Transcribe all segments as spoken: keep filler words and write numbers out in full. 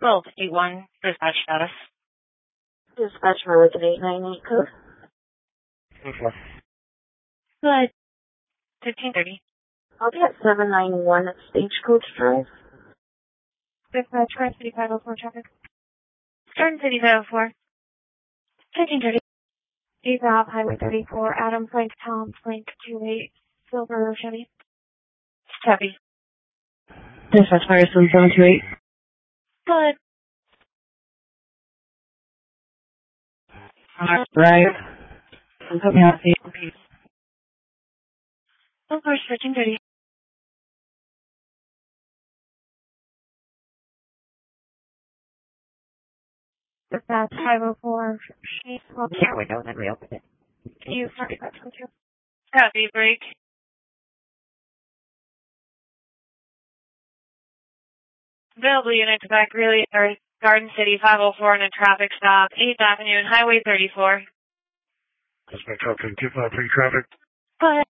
twelve eighty-one, dispatch status. Dispatch number with an eight nine eight code. Okay. Good. fifteen thirty. I'll be at seven ninety-one at Stagecoach Drive. Dispatch, Garden City five oh four traffic. Garden City five oh four. fifteen thirty. East Ave, Highway thirty-four, Adam Frank Tom Frank two eight, Silver Chevy. Chevy. Dispatch Firestone seven two eight. Good. Right. I'm hoping I'll see you. Of course, fifteen thirty. Dispatch five oh four. Yeah, we don't agree with it. You sorry, that's what you. Copy, break. Available units back really are Garden City five oh four and a traffic stop, eighth Avenue and Highway thirty-four. Dispatch Falcon two five three traffic. Go ahead.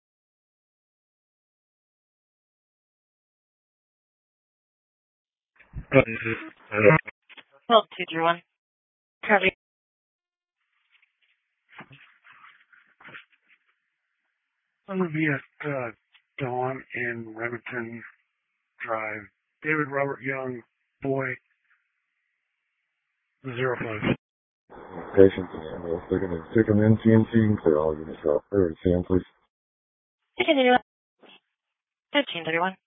twelve two three one. Copy. I'm going to be at uh, Dawn in Remington Drive. David Robert Young, boy, zero five. Patient, we'll stick him in, stick him in C N C and clear all units out. Or C N, please. Continue. fifteen thirty-one.